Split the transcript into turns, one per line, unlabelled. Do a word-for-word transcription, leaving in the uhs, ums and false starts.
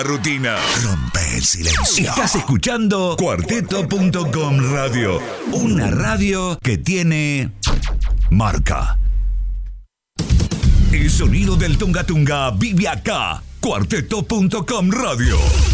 Rutina. Rompe el silencio. Estás escuchando cuarteto punto com Radio. Una radio que tiene marca. El sonido del Tunga Tunga vive acá. cuarteto punto com Radio.